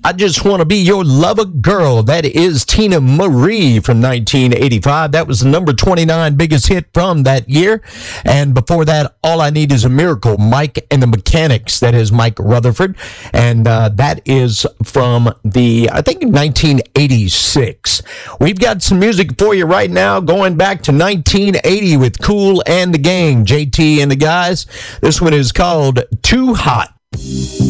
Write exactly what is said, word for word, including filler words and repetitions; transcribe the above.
I Just Want to Be Your Lover Girl. That is Tina Marie from nineteen eighty-five. That was the number twenty-nine biggest hit from that year. And before that, All I Need Is a Miracle, Mike and the Mechanics. That is Mike Rutherford. And uh, that is from the, I think, nineteen eighty-six. We've got some music for you right now, going back to nineteen eighty with Kool and the Gang, J T and the guys. This one is called Too Hot.